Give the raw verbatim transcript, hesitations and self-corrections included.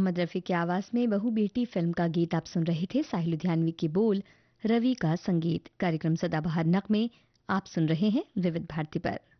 मोहम्मद रफ़ी की आवाज़ में बहू बेटी फिल्म का गीत आप सुन रहे थे। साहिल लुधियानवी के बोल, रवि का संगीत। कार्यक्रम सदाबहार नगमे आप सुन रहे हैं विविध भारती पर।